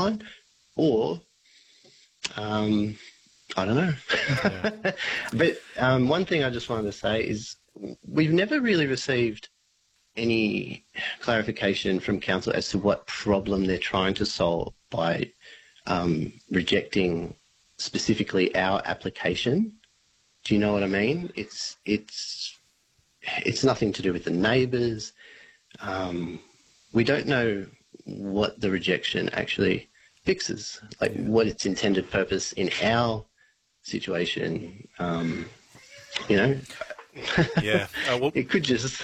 line, or I don't know. Yeah. But one thing I just wanted to say is we've never really received any clarification from council as to what problem they're trying to solve by rejecting specifically our application. Do you know what I mean? It's nothing to do with the neighbours. We don't know what the rejection actually fixes, like what its intended purpose in our situation. Yeah. Well, It could just,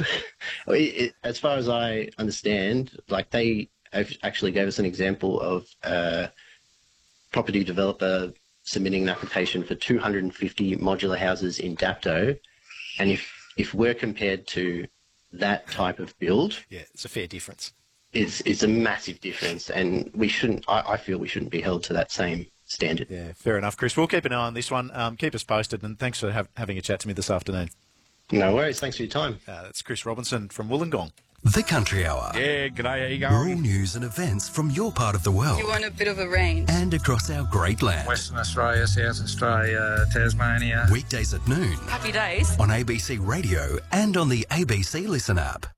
as far as I understand, like they actually gave us an example of a property developer submitting an application for 250 modular houses in Dapto, and if we're compared to that type of build, yeah, it's a fair difference. it's a massive difference, and we shouldn't. I feel we shouldn't be held to that same standard. Yeah, fair enough, Chris. We'll keep an eye on this one. Keep us posted, and thanks for having a chat to me this afternoon. No worries. Thanks for your time. That's Chris Robinson from Wollongong. The Country Hour. Yeah, g'day, how you Rural going? news and events from your part of the world You want a bit of a range? and across our great land. Western Australia, South Australia, Tasmania. Weekdays at noon Happy days. on ABC Radio and on the ABC Listen app.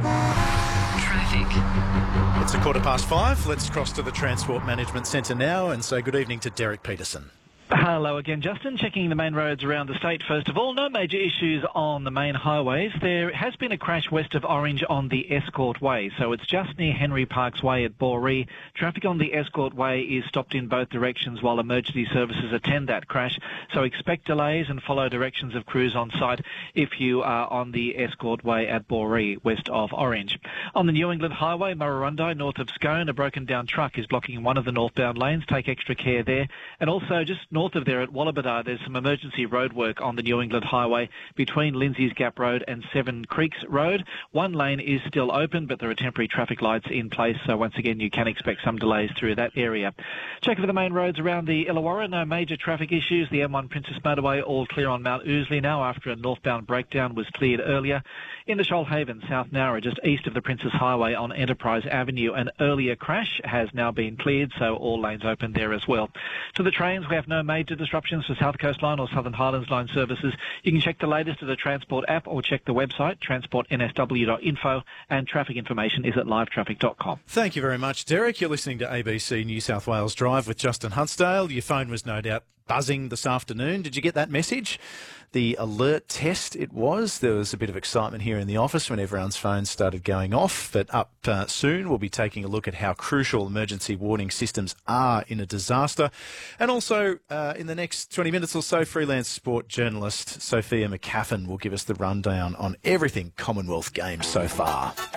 Traffic. It's 5:15. Let's cross to the Transport Management Centre now and say good evening to Derek Peterson. Hello again, Justin. Checking the main roads around the state first of all. No major issues on the main highways. There has been a crash west of Orange on the Escort Way, so it's just near Henry Park's Way at Boree. Traffic on the Escort Way is stopped in both directions while emergency services attend that crash, so expect delays and follow directions of crews on site if you are on the Escort Way at Boree, west of Orange. On the New England Highway, Murrurundi, north of Scone, a broken down truck is blocking one of the northbound lanes. Take extra care there. And also just north of there at Wallabada, there's some emergency road work on the New England Highway between Lindsay's Gap Road and Seven Creeks Road. One lane is still open, but there are temporary traffic lights in place, so once again you can expect some delays through that area. Check for the main roads around the Illawarra. No major traffic issues. The M1 Princess Motorway all clear on Mount Ousley now after a northbound breakdown was cleared earlier. In the Shoalhaven, South Nowra, just east of the Princess Highway on Enterprise Avenue, an earlier crash has now been cleared, so all lanes open there as well. To the trains, we have no major disruptions for South Coast Line or Southern Highlands Line services. You can check the latest of the Transport app or check the website, transportnsw.info, and traffic information is at livetraffic.com. Thank you very much, Derek. You're listening to ABC New South Wales Drive with Justin Huntsdale. Your phone was no doubt buzzing this afternoon. Did you get that message? The alert test it was. There was a bit of excitement here in the office when everyone's phones started going off. But up soon, we'll be taking a look at how crucial emergency warning systems are in a disaster. And also, in the next 20 minutes or so, freelance sport journalist Sophia McCaffin will give us the rundown on everything Commonwealth Games so far.